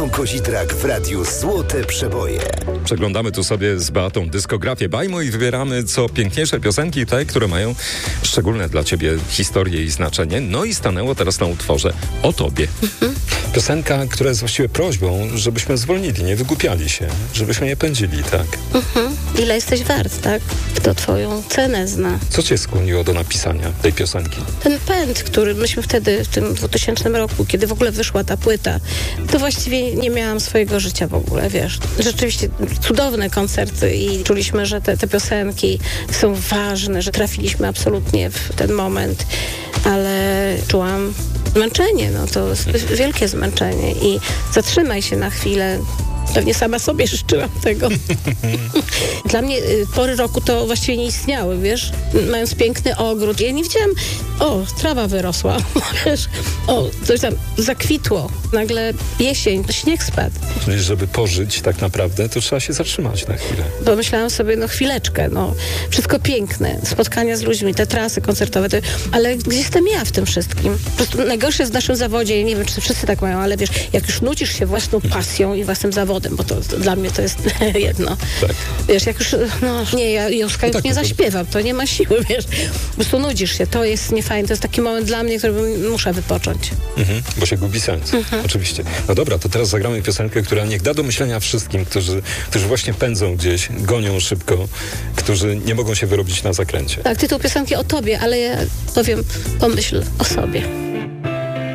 Kozidrak w radiu Złote Przeboje. Przeglądamy tu sobie z Beatą dyskografię Bajmu i wybieramy co piękniejsze piosenki, te, które mają szczególne dla ciebie historie i znaczenie. No i stanęło teraz na utworze O Tobie. Piosenka, która jest właściwie prośbą, żebyśmy zwolnili, nie wygłupiali się, żebyśmy nie pędzili, tak? Ile jesteś wart, tak? Kto twoją cenę zna. Co cię skłoniło do napisania tej piosenki? Ten pęd, który myśmy wtedy, w tym 2000 roku, kiedy w ogóle wyszła ta płyta, to właściwie nie miałam swojego życia w ogóle, wiesz. Rzeczywiście cudowne koncerty i czuliśmy, że te piosenki są ważne, że trafiliśmy absolutnie w ten moment, ale czułam zmęczenie, no to jest wielkie zmęczenie i zatrzymaj się na chwilę. Pewnie sama sobie życzyłam tego. Dla mnie pory roku to właściwie nie istniały, wiesz? Mając piękny ogród. Ja nie widziałam, trawa wyrosła, wiesz? Coś tam zakwitło. Nagle jesień, śnieg spadł. Czyli żeby pożyć tak naprawdę, to trzeba się zatrzymać na chwilę. Pomyślałam sobie, chwileczkę, wszystko piękne, spotkania z ludźmi, te trasy koncertowe, ale gdzie jestem ja w tym wszystkim? Po prostu najgorsze jest w naszym zawodzie, ja nie wiem, czy wszyscy tak mają, ale wiesz, jak już nucisz się własną pasją i własnym zawodem, bo to dla mnie to jest jedno. Tak. Wiesz, jak już, ja Józka już nie zaśpiewam, to nie ma siły, wiesz. Po prostu nudzisz się, to jest niefajne, to jest taki moment dla mnie, który muszę wypocząć. Bo się gubi sens. Oczywiście. No dobra, to teraz zagramy piosenkę, która niech da do myślenia wszystkim, którzy właśnie pędzą gdzieś, gonią szybko, którzy nie mogą się wyrobić na zakręcie. Tak, tytuł piosenki O Tobie, ale ja powiem, pomyśl o sobie.